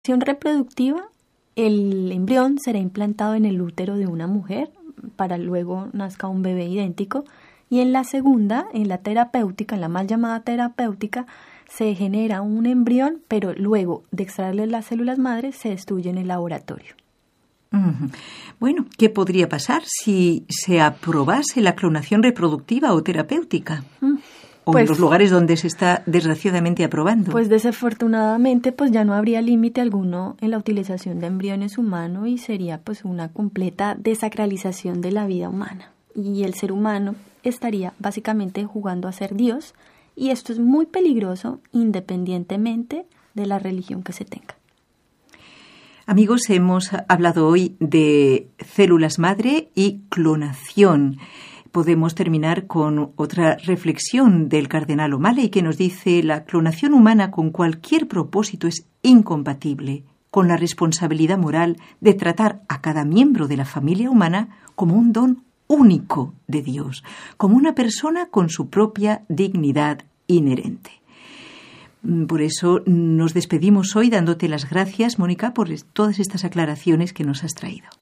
reproductiva, el embrión será implantado en el útero de una mujer para luego nazca un bebé idéntico, y en la segunda, en la terapéutica, en la mal llamada terapéutica, se genera un embrión, pero luego de extraerle las células madres se destruye en el laboratorio. Bueno, ¿qué podría pasar si se aprobase la clonación reproductiva o terapéutica? O en los lugares donde se está desgraciadamente aprobando. Pues desafortunadamente pues ya no habría límite alguno en la utilización de embriones humanos y sería pues una completa desacralización de la vida humana. Y el ser humano estaría básicamente jugando a ser Dios, y esto es muy peligroso independientemente de la religión que se tenga. Amigos, hemos hablado hoy de células madre y clonación. Podemos terminar con otra reflexión del cardenal O'Malley, que nos dice: la clonación humana con cualquier propósito es incompatible con la responsabilidad moral de tratar a cada miembro de la familia humana como un don único de Dios, como una persona con su propia dignidad inherente. Por eso nos despedimos hoy dándote las gracias, Mónica, por todas estas aclaraciones que nos has traído.